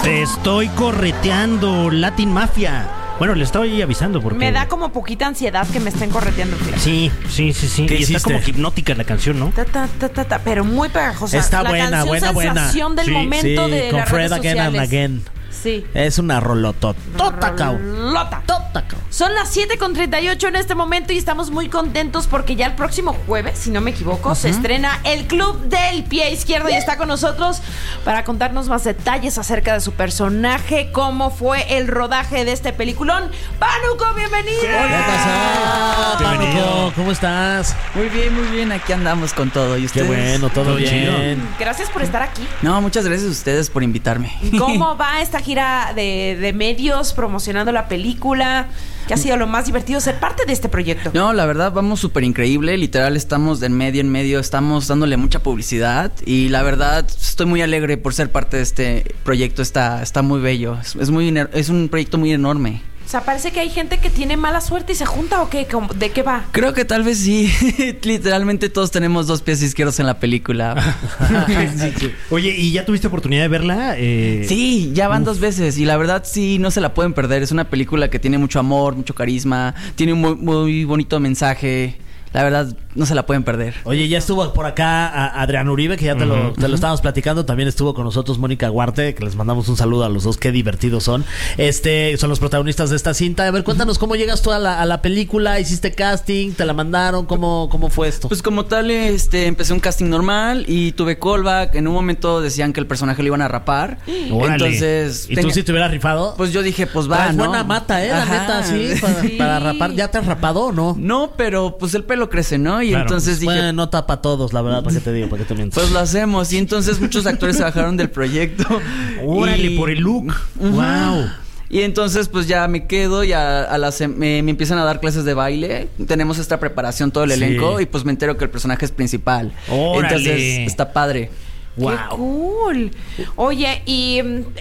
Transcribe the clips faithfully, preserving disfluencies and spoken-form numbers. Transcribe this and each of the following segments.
Te estoy correteando, Latin Mafia. Bueno, le estoy avisando porque... Me da como poquita ansiedad que me estén correteando. Sí, sí, sí, sí. ¿Qué y hiciste? está como hipnótica la canción, ¿no? Ta, ta, ta, ta, ta, pero muy pegajosa. Está la buena, canción buena, buena. sensación del Sí, momento sí, de con las Fred redes Again and sociales. Again. Sí. Es una rolotota. Totacao. Lota. Totacao. Son las siete con treinta y ocho en este momento y estamos muy contentos porque ya el próximo jueves, si no me equivoco, uh-huh. se estrena El Club del Pie Izquierdo y está con nosotros para contarnos más detalles acerca de su personaje, cómo fue el rodaje de este peliculón. Pánuco, bienvenido. ¿Qué pasa, Pánuco? ¿Cómo estás? Muy bien, muy bien. Aquí andamos con todo. ¿Y ustedes? Qué bueno, todo, todo bien. Gracias por estar aquí. No, muchas gracias a ustedes por invitarme. ¿Cómo va esta gira de, de medios promocionando la película? ¿Qué ha sido lo más divertido ser parte de este proyecto? No, la verdad vamos súper increíble. Literal estamos de medio en medio, estamos dándole mucha publicidad y la verdad estoy muy alegre por ser parte de este proyecto. Está, está muy bello. Es, es muy, es un proyecto muy enorme. O sea, parece que hay gente que tiene mala suerte y se junta, ¿o qué? ¿De qué va? Creo que tal vez sí. Literalmente todos tenemos dos pies izquierdos en la película. sí, sí. Oye, ¿y ya tuviste oportunidad de verla? Eh... Sí, ya van Uf. dos veces y la verdad sí, no se la pueden perder. Es una película que tiene mucho amor, mucho carisma, tiene un muy, muy bonito mensaje. La verdad, no se la pueden perder. Oye, ya estuvo por acá a Adrián Uribe, que ya te, uh-huh. lo, te lo estábamos platicando. También estuvo con nosotros Mónica Huarte, que les mandamos un saludo a los dos. Qué divertidos son. Este, son los protagonistas de esta cinta. A ver, cuéntanos cómo llegas tú a la, a la película. ¿Hiciste casting? ¿Te la mandaron? ¿Cómo, cómo fue esto? Pues como tal, este, empecé un casting normal y tuve callback. En un momento decían que el personaje lo iban a rapar. Órale. Entonces... ¿Y tenga... tú sí te hubieras rifado? Pues yo dije, pues va, es ¿no? buena mata, ¿eh? La Ajá. neta, sí para, sí. para rapar. ¿Ya te has rapado o no? No, pero pues el pelo crece, ¿no? Y claro, entonces dije... Bueno, no tapa a todos, la verdad, ¿para qué te digo? ¿Para qué te mientes? Pues lo hacemos. Y entonces muchos actores se bajaron del proyecto. Órale, y... por el look. Uh-huh. Wow. Y entonces pues ya me quedo y a, a las, me, me empiezan a dar clases de baile. Tenemos esta preparación todo el sí. elenco y pues me entero que el personaje es principal. ¡Órale! Entonces está padre. ¡Qué wow. cool! Oye, y...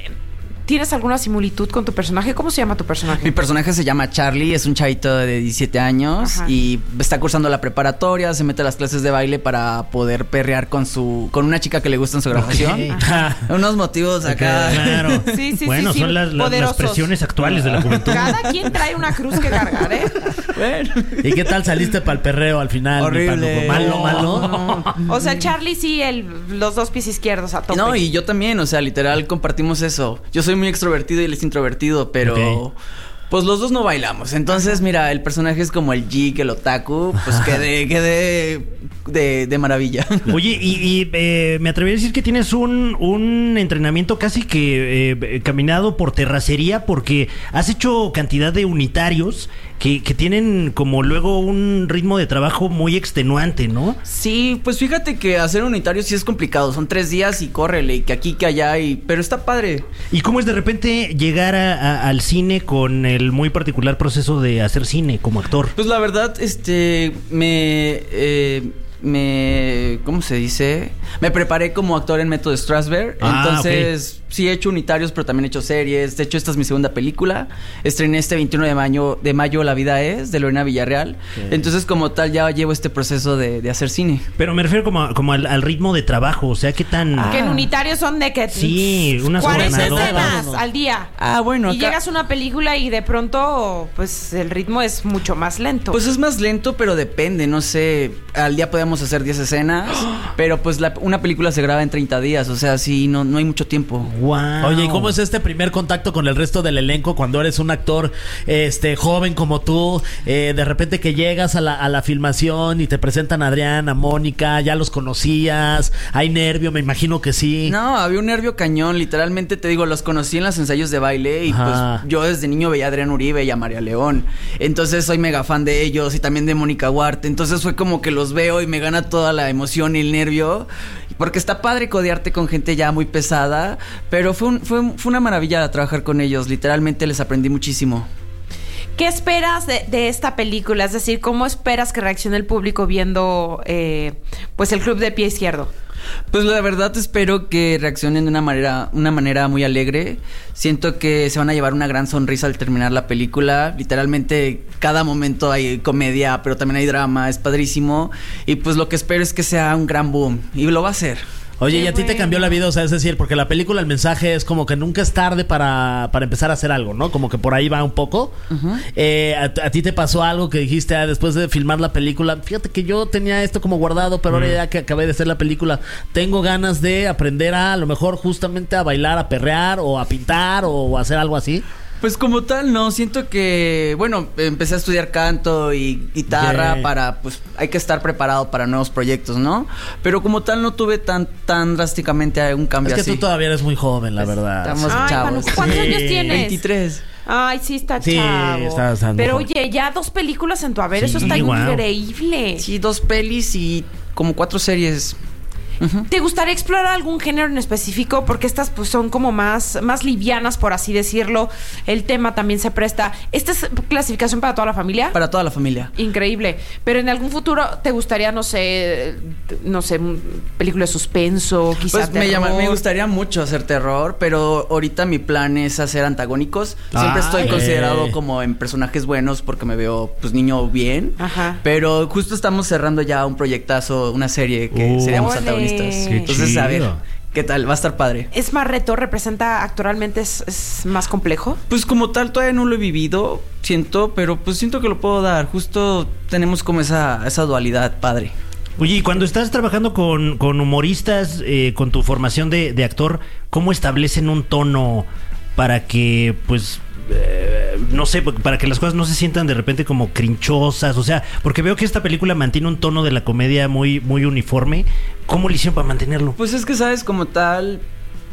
¿tienes alguna similitud con tu personaje? ¿Cómo se llama tu personaje? Mi personaje se llama Charlie, es un chavito de diecisiete años. Ajá. Y está cursando la preparatoria, se mete a las clases de baile para poder perrear con su con una chica que le gusta en su graduación. Okay. Unos motivos acá. Okay, claro. Sí, sí, bueno, sí, son sí, las, las, las presiones actuales de la juventud. Cada quien trae una cruz que cargar, ¿eh? Bueno. ¿Y qué tal saliste para el perreo al final? Horrible. Malo, malo. O sea, Charlie sí, el, los dos pies izquierdos a tope. No, y yo también, o sea, literal compartimos eso. Yo soy muy extrovertido y él es introvertido, pero... Okay. Pues los dos no bailamos. Entonces, mira, el personaje es como el geek, el otaku. Pues quedé, quedé de, de maravilla. Oye, y, y eh, me atrevería a decir que tienes un, un entrenamiento casi que eh, caminado por terracería, porque has hecho cantidad de unitarios que, que tienen como luego un ritmo de trabajo muy extenuante, ¿no? Sí, pues fíjate que hacer unitario sí es complicado. Son tres días y córrele, y que aquí, que allá, y pero está padre. ¿Y cómo es de repente llegar a, a, al cine con el el muy particular proceso de hacer cine como actor? Pues la verdad, este, me, eh, me, ¿cómo se dice? Me preparé como actor en Método Strasberg, ah, entonces okay. sí he hecho unitarios, pero también he hecho series. De hecho, esta es mi segunda película. Estrené este veintiuno de mayo, de mayo La vida es, de Lorena Villarreal. Okay. Entonces, como tal, ya llevo este proceso de, de hacer cine. Pero me refiero como, como al, al ritmo de trabajo, o sea, ¿qué tan...? Ah. Que en unitarios son de que... Sí, unas cuarenta escenas al día. Ah, bueno. Y acá... llegas a una película y de pronto, pues, el ritmo es mucho más lento. Pues es más lento, pero depende, no sé. Al día podemos hacer diez escenas, pero pues la, una película se graba en treinta días, o sea, sí, no, no hay mucho tiempo. Wow. Oye, ¿y cómo es este primer contacto con el resto del elenco cuando eres un actor este joven como tú? Eh, de repente que llegas a la, a la filmación y te presentan a Adrián, a Mónica, ¿ya los conocías? ¿Hay nervio? Me imagino que sí. No, había un nervio cañón, literalmente te digo, los conocí en los ensayos de baile y Ajá. pues yo desde niño veía a Adrián Uribe y a María León, entonces soy mega fan de ellos y también de Mónica Huarte, entonces fue como que los veo y me gana toda la emoción y el nervio, porque está padre codearte con gente ya muy pesada, pero fue, un, fue, fue una maravilla trabajar con ellos, literalmente les aprendí muchísimo. ¿Qué esperas de, de esta película? Es decir, ¿cómo esperas que reaccione el público viendo eh, pues el Club de Pie Izquierdo? Pues la verdad espero que reaccionen de una manera, una manera muy alegre. Siento que se van a llevar una gran sonrisa al terminar la película. Literalmente cada momento hay comedia, pero también hay drama, es padrísimo. Y pues lo que espero es que sea un gran boom. Y lo va a ser. Oye, Qué ¿y a ti te bueno. cambió la vida? O sea, es decir, porque la película, el mensaje es como que nunca es tarde para, para empezar a hacer algo, ¿no? Como que por ahí va un poco. Uh-huh. eh, a, a ti te pasó algo que dijiste ah, después de filmar la película? Fíjate que yo tenía esto como guardado, pero mm. ahora ya que acabé de hacer la película, tengo ganas de aprender a, a lo mejor justamente a bailar, a perrear o a pintar o a hacer algo así. Pues como tal, no, siento que, bueno, empecé a estudiar canto y guitarra yeah. para, pues, hay que estar preparado para nuevos proyectos, ¿no? Pero como tal no tuve tan, tan drásticamente un cambio así. Es que así. Tú todavía eres muy joven, la verdad. Estamos Ay, chavos. Manu, ¿cuántos sí. años tienes? veintitrés. Ay, sí, está sí, chavo. Está, está Pero mejor. oye, ya dos películas en tu haber, Sí, eso está wow. increíble. Sí, dos pelis y como cuatro series. Uh-huh. ¿Te gustaría explorar algún género en específico? Porque estas pues son como más, más livianas, por así decirlo. El tema también se presta. ¿Esta es clasificación para toda la familia? Para toda la familia. Increíble. Pero en algún futuro te gustaría, no sé, no sé, película de suspenso, quizás pues me, llama, me gustaría mucho hacer terror, pero ahorita mi plan es hacer antagónicos. Siempre ah, estoy eh. considerado como en personajes buenos porque me veo pues niño bien. Ajá. Pero justo estamos cerrando ya un proyectazo, una serie que Uh, seríamos ¡Ole! antagonistas. Qué Entonces, chido. a ver, ¿qué tal? Va a estar padre. ¿Es más reto? ¿Representa actoralmente? Es, es más complejo? Pues como tal todavía no lo he vivido, siento, pero pues siento que lo puedo dar. Justo tenemos como esa, esa dualidad padre. Oye, y cuando estás trabajando con, con humoristas, eh, con tu formación de, de actor, ¿cómo establecen un tono para que, pues, eh, no sé, para que las cosas no se sientan de repente como crinchosas? O sea, porque veo que esta película mantiene un tono de la comedia muy, muy uniforme. ¿Cómo le hicieron para mantenerlo? Pues es que, ¿sabes? Como tal...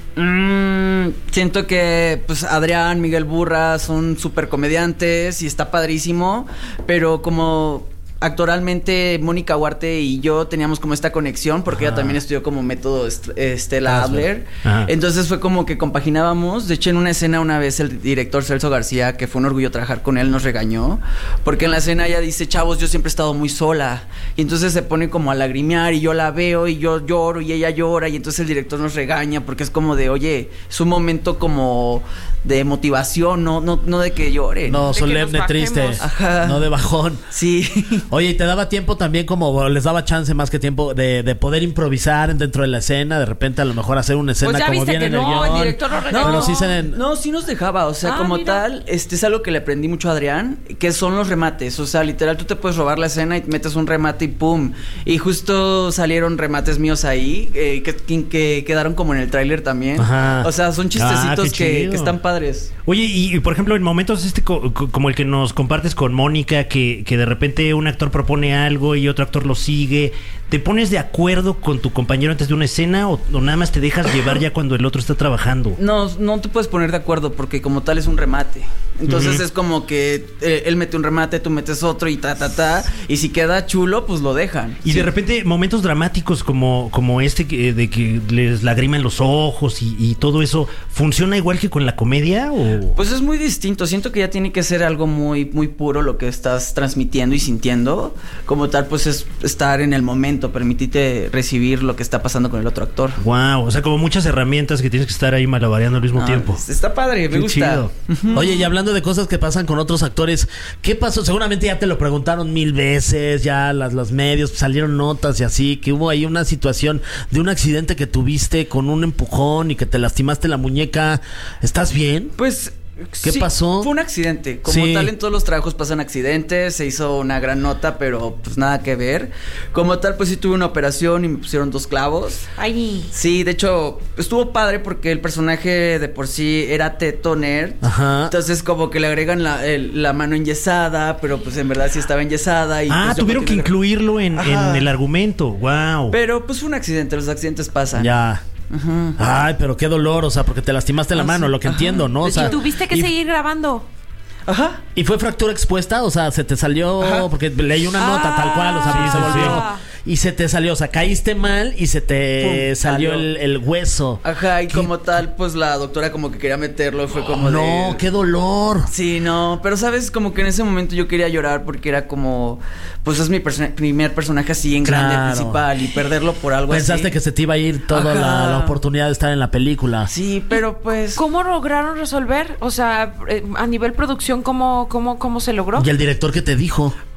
Mmm, siento que pues Adrián, Miguel Burra son súper comediantes y está padrísimo, pero como... Actoralmente Mónica Huarte y yo teníamos como esta conexión porque Ajá. ella también estudió como método Estela Adler. Ajá. Entonces fue como que compaginábamos. De hecho, en una escena una vez el director Celso García, que fue un orgullo trabajar con él, nos regañó porque en la escena ella dice, chavos, yo siempre he estado muy sola. Y entonces se pone como a lagrimear y yo la veo y yo lloro y ella llora y entonces el director nos regaña porque es como de, oye, es un momento como de motivación, no, no, no de que llore. No, solemne, triste. Ajá. No de bajón. Sí. Oye, ¿y te daba tiempo también como les daba chance más que tiempo de, de poder improvisar dentro de la escena? De repente a lo mejor hacer una escena pues ya como viste bien que en no, el guión. el director lo regañó. No, pero sí se... no, sí nos dejaba, o sea, ah, como mira. tal, este es algo que le aprendí mucho a Adrián, que son los remates, o sea, literal tú te puedes robar la escena y metes un remate y pum, y justo salieron remates míos ahí, eh, que, que quedaron como en el tráiler también. Ajá. O sea, son chistecitos ah, que, que están padres. Oye, y, y por ejemplo, en momentos este co- co- como el que nos compartes con Mónica, que, que de repente un actor propone algo y otro actor lo sigue, ¿te pones de acuerdo con tu compañero antes de una escena o, o nada más te dejas llevar ya cuando el otro está trabajando? No, no te puedes poner de acuerdo porque como tal es un remate. Entonces uh-huh. es como que eh, él mete un remate, tú metes otro y ta, ta, ta. Y si queda chulo, pues lo dejan. Y sí. de repente momentos dramáticos como, como este que, de que les lagriman los ojos y, y todo eso, ¿funciona igual que con la comedia? O? Pues es muy distinto. Siento que ya tiene que ser algo muy, muy puro lo que estás transmitiendo y sintiendo. Como tal, pues es estar en el momento, permitirte recibir lo que está pasando con el otro actor. Wow, o sea, como muchas herramientas que tienes que estar ahí malabareando al mismo ah, tiempo. Está padre, me Qué gusta. Chido. Uh-huh. Oye, y hablando de cosas que pasan con otros actores, ¿qué pasó? Seguramente ya te lo preguntaron mil veces, ya las, los medios salieron notas y así, que hubo ahí una situación de un accidente que tuviste con un empujón y que te lastimaste la muñeca. ¿Estás bien? Pues... ¿Qué sí, pasó? Fue un accidente. Como sí. tal, en todos los trabajos pasan accidentes. Se hizo una gran nota, pero pues nada que ver. Como tal, pues sí tuve una operación y me pusieron dos clavos. Ay. Sí, de hecho, estuvo padre porque el personaje de por sí era teto nerd. Ajá. Entonces, como que le agregan la, el, la mano enyesada, pero pues en verdad sí estaba enyesada. Y, ah, pues, tuvieron que incluirlo en, en el argumento. Wow. Pero pues fue un accidente, los accidentes pasan. Ya. Uh-huh. Ay, pero qué dolor, o sea, porque te lastimaste la ah, mano, sí. lo que Ajá. entiendo, ¿no? O sea, y tuviste que y, seguir grabando. Ajá. ¿Y fue fractura expuesta? O sea, se te salió, Ajá. porque leí una nota ah, tal cual, o sea, sí, se volvió. Sí. Y se te salió, o sea, caíste mal y se te Pum, salió el, el hueso. Ajá, y ¿Qué? como tal, pues la doctora como que quería meterlo y fue como oh, no, de... qué dolor. Sí, no, pero sabes, como que en ese momento yo quería llorar porque era como, pues es mi perso- primer personaje así en claro. grande, principal, y perderlo por algo Pensaste así. Pensaste que se te iba a ir toda la, la oportunidad de estar en la película. Sí, pero pues... ¿Cómo lograron resolver? O sea, a nivel producción, ¿cómo, cómo, cómo se logró? ¿Y el director qué te dijo?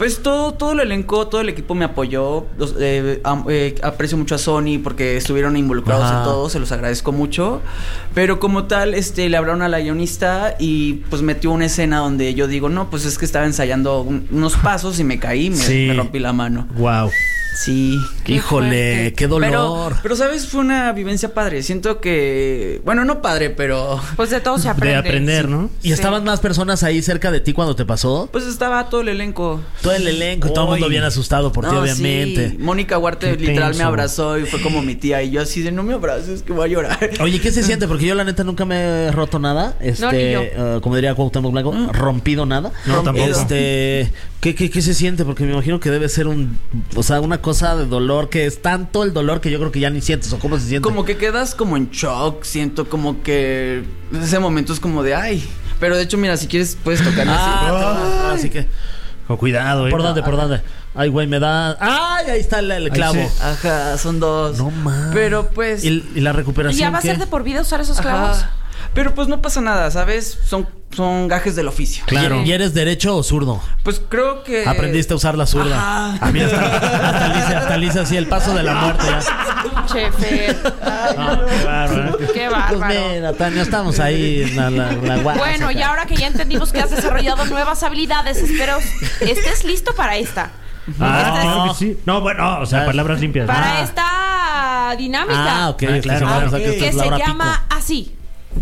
Pues todo, todo el elenco, todo el equipo me apoyó. Los, eh, am- eh, aprecio mucho a Sony porque estuvieron involucrados Ajá. en todo, se los agradezco mucho. Pero como tal, este, le hablaron a la guionista y pues metió una escena donde yo digo, no, pues es que estaba ensayando un- unos pasos y me caí, me, Sí. me rompí la mano. Wow. Sí. Qué Híjole, fuerte. qué dolor. Pero, pero, ¿sabes? Fue una vivencia padre. Siento que... Bueno, no padre, pero... Pues de todo se aprende. De aprender, ¿no? ¿Y Sí. estaban más personas ahí cerca de ti cuando te pasó? Pues estaba todo el elenco. Todo el elenco y todo el mundo Uy. bien asustado por ti, No, obviamente. sí. Mónica Huarte Qué literal me tenso. abrazó y fue como mi tía. Y yo así de, no me abraces, que voy a llorar. Oye, ¿qué se siente? Porque yo la neta nunca me he roto nada. Este, No, ni yo. eh, como diría Cuauhtémoc Blanco, rompido nada. No, tampoco. Este, ¿qué, qué, ¿qué se siente? Porque me imagino que debe ser un, o sea, una cosa de dolor que es tanto el dolor que yo creo que ya ni sientes. ¿O cómo se siente? Como que quedas como en shock. Siento como que ese momento es como de, ay. Pero de hecho, mira, si quieres puedes tocarme Ah, así. toma, así que. Con cuidado, ¿eh? ¿Por dónde? ¿Por dónde? Ay, güey, me da. ¡Ay! Ahí está el, el Ahí clavo. sí. Ajá, son dos. No más. Pero pues... ¿Y, y la recuperación? ¿Y ya va a qué? ser de por vida usar esos clavos? Ajá. Pero pues no pasa nada, ¿sabes? Son, son gajes del oficio. Claro. ¿Y eres derecho o zurdo? Pues creo que... Aprendiste a usar la zurda. Ajá. Ah, mira, hasta, hasta le hice- hasta le hice así el paso de la muerte ya. Chefe. No, qué bárbaro. Qué Pues bárbaro. mira, Tania, estamos ahí en la, la, la guasa Bueno, acá. y ahora que ya entendimos que has desarrollado nuevas habilidades, espero estés listo para esta. Ah, Esta es- claro que sí. No, bueno, o sea, Ah. palabras limpias. Para Ah. esta dinámica. Ah, ok, Ah, claro. claro. Ah, que se llama así.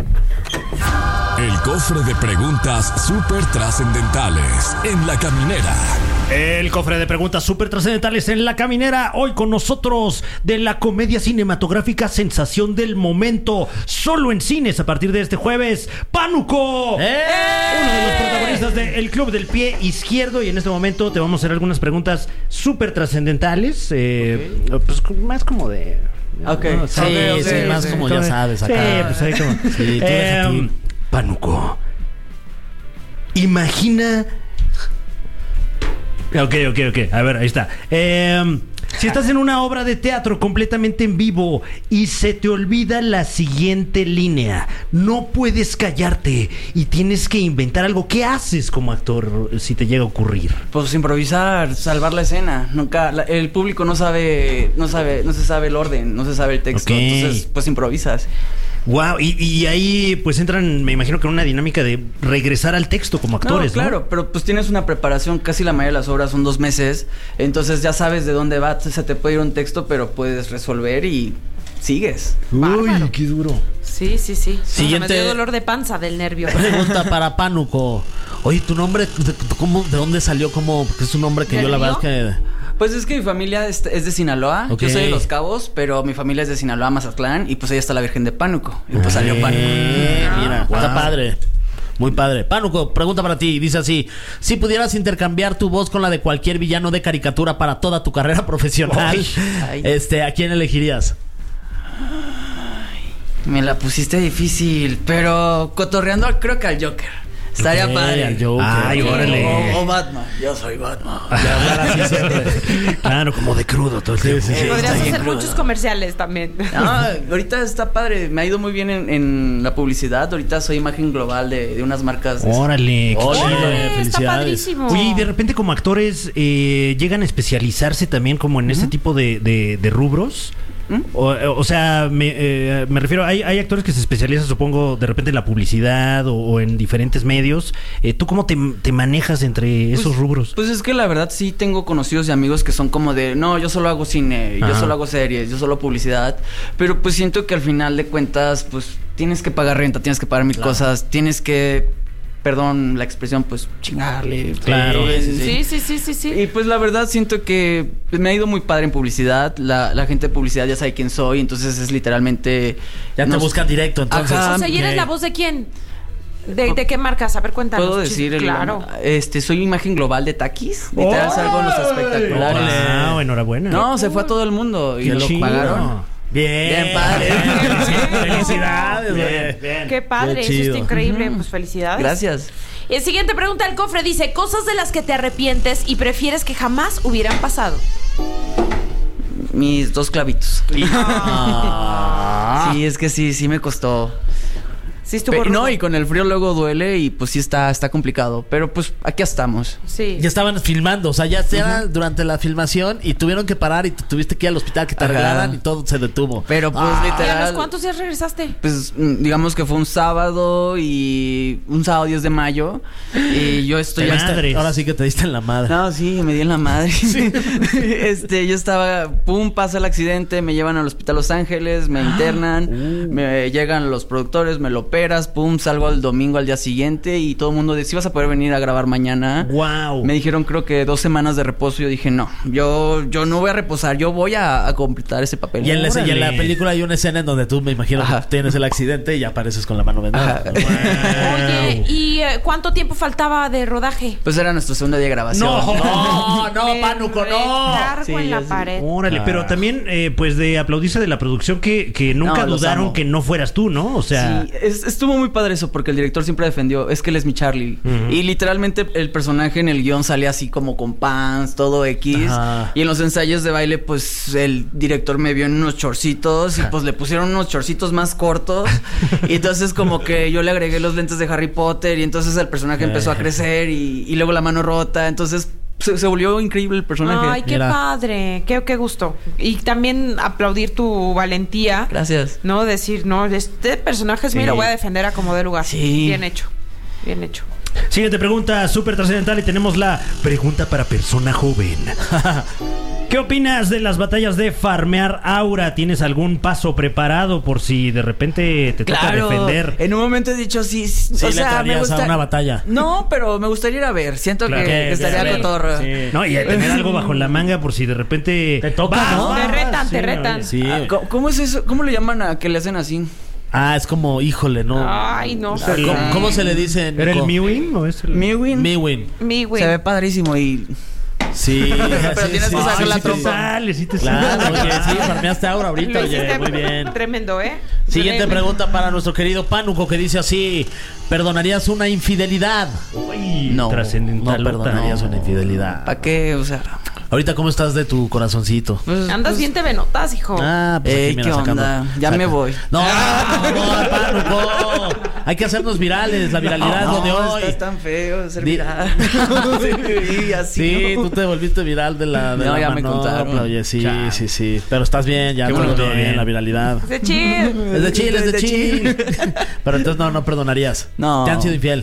El cofre de preguntas súper trascendentales en la caminera. El cofre de preguntas súper trascendentales en la caminera. Hoy con nosotros de la comedia cinematográfica Sensación del Momento. Solo en cines a partir de este jueves. ¡Pánuco! ¡Eh! Uno de los protagonistas del Club del Pie Izquierdo. Y en este momento te vamos a hacer algunas preguntas súper trascendentales. Eh, Pues más como de... Ok. ¿no? Sí, Ok, ok, sí, más ok. como ya sabes acá. Sí, pues ahí como... Sí, tú deja Em, tú. Pánuco. Imagina... Ok, ok, ok. A ver, ahí está. Eh, si estás en una obra de teatro completamente en vivo y se te olvida la siguiente línea, no puedes callarte y tienes que inventar algo. ¿Qué haces como actor si te llega a ocurrir? Pues improvisar, salvar la escena. Nunca, la- el público no sabe, no sabe, no se sabe el orden, no se sabe el texto. Ok. Entonces, pues improvisas. Wow, y, y ahí pues entran, me imagino que en una dinámica de regresar al texto como actores, ¿no? claro, pero pues tienes una preparación, casi la mayoría de las obras son dos meses, entonces ya sabes de dónde va, se te puede ir un texto, pero puedes resolver y sigues. Uy, Bárbaro. qué duro. Sí, sí, sí. Siguiente- Me dio dolor de panza del nervio. Pregunta para Pánuco. Oye, ¿tu nombre de, cómo, de dónde salió? ¿Cómo? Porque es un nombre que yo la verdad es que... Pues es que mi familia es, es de Sinaloa, Ok. yo soy de Los Cabos, pero mi familia es de Sinaloa, Mazatlán, y pues ahí está la Virgen de Pánuco, y pues salió Pánuco. Eh, mira, Wow. está padre. Muy padre. Pánuco, pregunta para ti. Dice así: si pudieras intercambiar tu voz con la de cualquier villano de caricatura para toda tu carrera profesional, Ay, ay. este, ¿a quién elegirías? Me la pusiste difícil, pero cotorreando creo que al Joker. Estaría Ok, padre. al Joker. Ay, órale. O, o Batman. Yo soy Batman. Claro, como de crudo todo el tiempo. sí, sí. Podrías está bien hacer crudo. muchos comerciales también. Ah, ahorita está padre. Me ha ido muy bien en, en la publicidad. Ahorita soy imagen global de, de unas marcas. de- Órale, qué Órale. chido. Órale, está felicidades. padrísimo. Oye, y de repente como actores eh, llegan a especializarse también como en este tipo de, de- de rubros. ¿Mm? O, o sea, me, eh, me refiero, hay, hay actores que se especializan, supongo, de repente en la publicidad o, o en diferentes medios. Eh, ¿Tú cómo te, te manejas entre esos Pues- rubros? Pues es que la verdad sí tengo conocidos y amigos que son como de, no, yo solo hago cine, yo Ajá. solo hago series, yo solo publicidad. Pero pues siento que al final de cuentas, pues tienes que pagar renta, tienes que pagar mil cosas, tienes que, perdón la expresión, pues chingarle. Claro. Sí, sí, sí. Sí, sí, sí, sí, sí. Y pues la verdad siento que me ha ido muy padre en publicidad. La, la gente de publicidad ya sabe quién soy, entonces es literalmente... Ya te nos- buscan directo, entonces. Ajá. O sea, ¿y eres Ok. la voz de quién? ¿De, de qué marcas? A ver, cuéntanos. Puedo chis- decir, el- Claro. este, soy imagen global de Takis. Literal salgo en los espectaculares. Wow, enhorabuena. No, se fue a todo el mundo y Qué lo chido. pagaron. Bien, Bien padre. Felicidades, güey. Qué padre, Qué eso chido. está increíble. Pues felicidades. Gracias. Y siguiente pregunta del cofre dice: cosas de las que te arrepientes y prefieres que jamás hubieran pasado. Mis dos clavitos. Ah. Sí, es que sí, sí me costó. Sí, estuvo Pe- rudo. no, y con el frío luego duele y pues sí está, está complicado. Pero pues aquí estamos. Sí. Ya estaban filmando, o sea, ya era durante la filmación y tuvieron que parar y te tuviste que ir al hospital que te Ajá. arreglaran y todo se detuvo. Pero pues Ah. ¿Y a los literal. cuántos días regresaste? Pues mm, digamos que fue un sábado y un sábado diez de mayo y yo estoy Te hasta- madres. Ahora sí que te diste en la madre. No, sí, me di en la madre. este, yo estaba, pum, pasa el accidente, me llevan al hospital Los Ángeles, me internan, me llegan los productores, me lo operas, pum, salgo el domingo al día siguiente y todo el mundo dice, ¿sí vas a poder venir a grabar mañana? Wow. Me dijeron creo que dos semanas de reposo. Yo dije, no, yo, yo no voy a reposar, yo voy a, a completar ese papel. Y en, la, y en la Órale. película hay una escena en donde tú me imagino Ajá. que tienes el accidente y apareces con la mano vendada. Ajá. Oye, ¿y eh, cuánto tiempo faltaba de rodaje? Pues era nuestro segundo día de grabación. No. No, no, Me Pánuco, no. recargo Sí, en la ya sé. pared. Órale, Ah. pero también, eh, pues, de aplaudirse de la producción que, que nunca No, los dudaron amo. que no fueras tú, ¿no? O sea, Sí, es- estuvo muy padre eso porque el director siempre defendió, es que él es mi Charlie. Ujú. Y literalmente el personaje en el guión sale así como con pants, todo X. Ajá. Y en los ensayos de baile, pues el director me vio en unos chorcitos y pues le pusieron unos chorcitos más cortos. Y entonces como que yo le agregué los lentes de Harry Potter y entonces el personaje empezó a crecer y, y luego la mano rota. Entonces se, se volvió increíble el personaje. Ay, qué Mira. padre, qué, qué gusto. Y también aplaudir tu valentía, Gracias. ¿no? Decir, no, este personaje es mío, Sí. lo voy a defender a como de lugar. Sí. Bien hecho, bien hecho. siguiente pregunta súper trascendental y tenemos la pregunta para persona joven. ¿Qué opinas de las batallas de farmear aura? ¿Tienes algún paso preparado por si de repente te toca Claro, defender? en un momento he dicho sí, sí, Sí, o le sea, me entrarías gusta a una batalla. No, pero me gustaría ir a ver. Siento Claro. que, Que- que estaría que- cotorro. Sí. No, y a tener algo bajo la manga por si de repente Te toca, Vas, ¿no? vas, Te retan, sí, te retan. oye. Sí. Ah, ¿cómo, cómo es eso? ¿Cómo le llaman a que le hacen así? Ah, es como, híjole, no. Ay, no sé. ¿Cómo, cómo se le dice? ¿Era el Nico? Mewing o es el...? Mewin. Mewin. Mi güey. Se ve padrísimo y Sí. Pero sí, tienes sí, que sacar sí, la sí, Te sí. sale, sí te Claro, sale. oye, sí, farmeaste ahora ahorita, Lo oye, hiciste muy bien. Tremendo, ¿eh? Siguiente Tremendo. pregunta para nuestro querido Pánuco que dice así: ¿perdonarías una infidelidad? Uy, No, No trascendental. perdonarías una infidelidad. ¿para qué? O sea, Ahorita, ¿cómo estás de tu corazoncito? pues, Andas pues, bien te venotas, hijo. Ah, pues Ey, aquí, mira, ¿qué sacando. onda? Ya me voy. No, no, Pánuco. Hay que hacernos virales. La viralidad es lo de no, hoy. estás tan feo, ser Di- viral. sí, así. Sí, ¿no? tú te volviste viral de la, de No, la ya me manopla, contaron. Oye, sí, Chao. sí, sí. Pero estás bien, ya Qué todo bueno, todo bien, bien. la viralidad. De chill. Es de chill, es de De chill. Pero entonces no, no perdonarías. No. Te han sido infiel.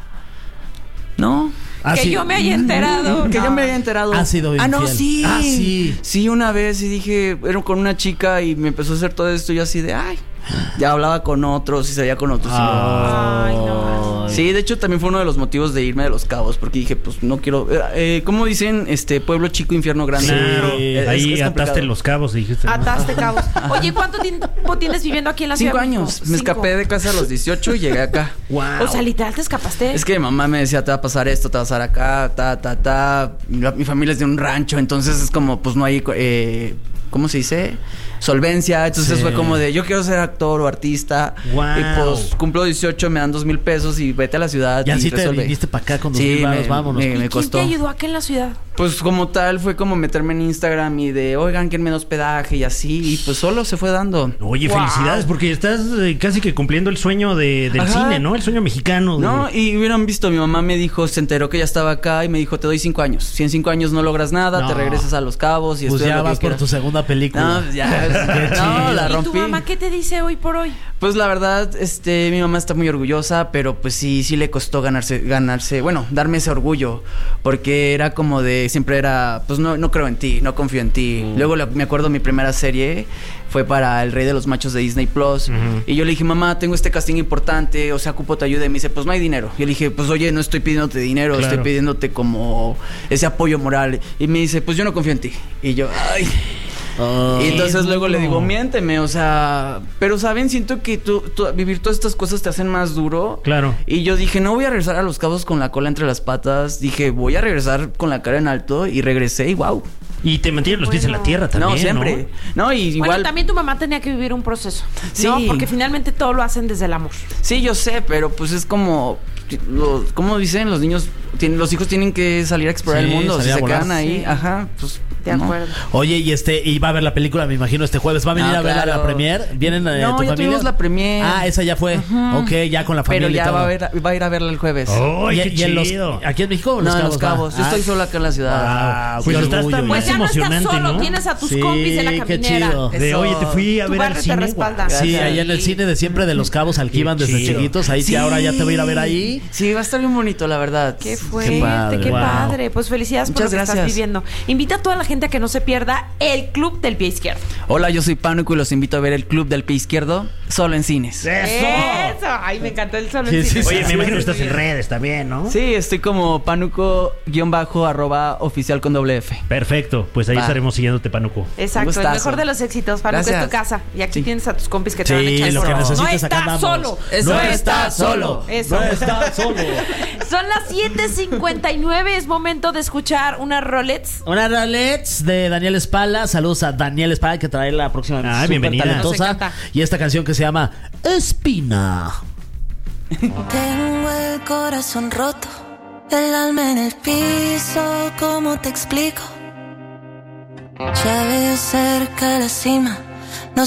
No. Ah, que sí. yo me haya enterado. Que no. yo me haya enterado. Ha sido Ah, no, infiel. sí. Ah, sí. Sí, una vez y dije, era con una chica y me empezó a hacer todo esto y yo así de, ay. Ya hablaba con otros y se veía con otros. y no. Ay, no. Sí, de hecho también fue uno de los motivos de irme de Los Cabos, porque dije, pues no quiero, eh, eh, ¿cómo dicen? Este, pueblo chico, infierno grande. Claro, Eh, es- ahí es ataste complicado. los cabos y dijiste. ¿no? Ataste cabos. Oye, ¿cuánto tiempo tienes viviendo aquí en la Cinco ciudad? años. Me Cinco. escapé de casa a los dieciocho y llegué acá. Wow. O sea, literal te escapaste. Es que mi mamá me decía, te va a pasar esto, te va a pasar acá, ta, ta, ta. Mi, mi familia es de un rancho, entonces es como, pues no hay, eh, ¿cómo se dice? Solvencia. Entonces Sí. fue como de, yo quiero ser actor o artista. Guau. Y pues cumplo dieciocho, me dan dos mil pesos y vete a la ciudad. Y así te resuelve. viniste para acá con dos Sí, mil varos, me- vámonos. me- ¿Y quién costó. te ayudó aquí en la ciudad? Pues como tal fue como meterme en Instagram y de, oigan, ¿quién me da hospedaje? Y así, y pues solo se fue dando. Oye, Wow. felicidades, porque estás eh, casi que cumpliendo el sueño de, del Ajá. cine, ¿no? El sueño mexicano. de- No, y hubieran visto, mi mamá me dijo, se enteró que ya estaba acá y me dijo, te doy cinco años. Si en cinco años no logras nada, No. te regresas a Los Cabos y Pues estudias ya lo que vas por quieras. tu segunda película. No, pues ya. Qué no, chido. la ¿Y rompí. tu mamá qué te dice hoy por hoy? Pues la verdad, este, mi mamá está muy orgullosa, pero pues sí, sí le costó ganarse, ganarse, bueno, darme ese orgullo, porque era como de, siempre era, pues no, no creo en ti, no confío en ti. Mm. Luego la- me acuerdo mi primera serie fue para El Rey de los Machos de Disney Plus, Ujú. y yo le dije, mamá, tengo este casting importante, o sea, ocupo tu ayuda, y me dice, pues no hay dinero. Yo le dije, pues oye, no estoy pidiéndote dinero, Claro. estoy pidiéndote como ese apoyo moral. Y me dice, pues yo no confío en ti. Y yo, ay... Ah. Y entonces luego le digo, no. miénteme, o sea, pero saben, siento que tú, tú- vivir todas estas cosas te hacen más duro. Claro. Y yo dije, no voy a regresar a Los Cabos con la cola entre las patas. Dije, voy a regresar con la cara en alto y regresé y wow. Y te mantienes los pies en la Bueno. tierra también. no, siempre. No, y igual. Bueno, también tu mamá tenía que vivir un proceso. Sí. ¿no? Porque finalmente todo lo hacen desde el amor. Sí, yo sé, pero pues es como los, ¿cómo dicen? Los niños, tienen, los hijos tienen que salir a explorar Sí, el mundo. Si salir a se volar. quedan ahí, Sí. ajá, pues. De no. acuerdo. Oye, y este, y va a ver la película, me imagino, este jueves. ¿Va a venir Ah, a ver claro. la premier? ¿Vienen eh, No, tu ya familia? tuvimos la premier. Ah, esa ya fue. Ok, ya con la familia. Pero y ya todo. va a, ver, va a ir a verla el jueves. ¡Ay, Y- qué y en los- chido! ¿Aquí en México o en no, Los en Cabos? Los Cabos. va? Yo estoy sola acá en la ciudad. Ah, Pues qué está- orgullo, está man. Pues ya no estás emocionante, solo, ¿no? tienes a tus Sí, compis en la qué caminera. chido. De Eso. oye, te fui a Tu ver al barrio te cine. respalda. Guau. Sí, Gracias. allá en el cine de siempre de Los Cabos al que Qué iban desde chido. chiquitos. Ahí sí, ahora ya te voy a ir a ver ahí. Sí, va a estar bien bonito, la verdad. Qué fuerte, qué, padre, padre. wow. Pues felicidades por Muchas lo que estás gracias. viviendo. Invita a toda la gente a que no se pierda el Club del Pie Izquierdo. Hola, yo soy Pánuco y los invito a ver el Club del Pie Izquierdo solo en cines. ¡Eso! Eso. Ay, me encantó el solo Sí, en sí, cine. sí, Oye, sí, me imagino que sí, estás en sí. redes también, ¿no? Sí, estoy como Pánuco guión bajo arroba oficial con doble F. Perfecto, pues ahí Va. estaremos siguiéndote, Panuco. Exacto, el gustazo. mejor de los éxitos, Panuco, es tu Gracias. casa. Y aquí Sí. tienes a tus compis que te Sí, van a echar lo que porras. necesites, No acá estás andamos. solo. Eso. No No estás solo. Eso. No estás solo. Son las siete cincuenta y nueve. Es momento de escuchar una Rolex. Una Rolex de Daniel Espala. Saludos a Daniel Espala que trae la próxima. Ah, súper bienvenida. talentosa. Nos encanta. Y esta canción que se llama Espina. Tengo el corazón roto, el alma en el piso, ¿cómo te explico? Ya veo cerca la cima,